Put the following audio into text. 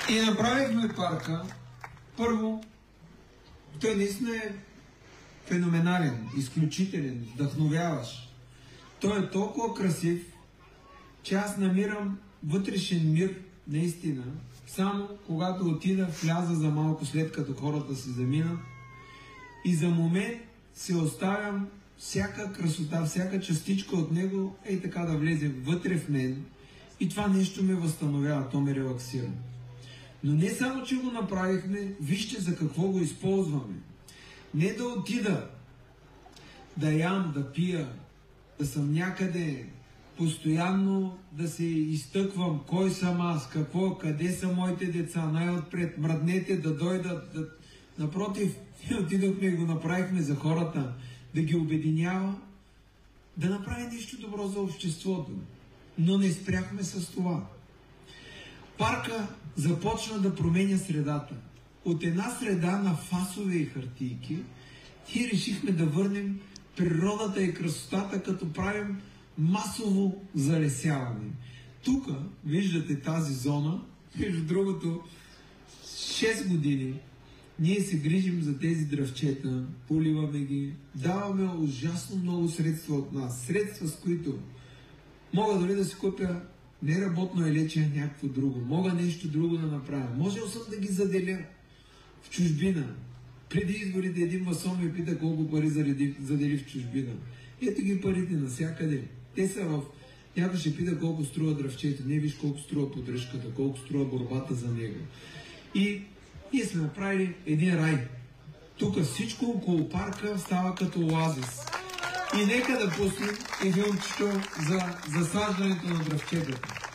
И направихме парка. Първо, той наистина е феноменален, изключителен, вдъхновяващ. Той е толкова красив, че аз намирам вътрешен мир, наистина, само когато отида, вляза за малко след като хората се заминат и за момент се оставям всяка красота, всяка частичка от него, ей така да влезе вътре в мен и това нещо ме възстановява, то ме релаксира. Но не само, че го направихме, вижте за какво го използваме. Не да отида, да ям, да пия, да съм някъде, постоянно да се изтъквам кой съм аз, какво, къде са моите деца, най-отпред, мръднете да дойдат. Напротив, отидохме и го направихме за хората, да ги обединява, да направи нещо добро за обществото. Но не спряхме с това. Парка започна да променя средата. От една среда на фасове и хартийки, ние решихме да върнем природата и красотата, като правим масово залесяване. Тук виждате тази зона, между другото 6 години ние се грижим за тези дръвчета, поливаме ги, даваме ужасно много средства от нас. Средства, с които мога дори да си купя неработно елече, някакво друго. Мога нещо друго да направя. Можел съм да ги заделя в чужбина. Преди изборите един масон ме пита колко пари задели в чужбина. Ето ги парите навсякъде. Те са в... Някой ще пита колко струва дръвчета. Не виж колко струва поддръжката, колко струва борбата за него. И ние сме направили един рай. Тук всичко около парка става като оазис. И нека да пуснем и филмчето за засаждането на дръвчетата.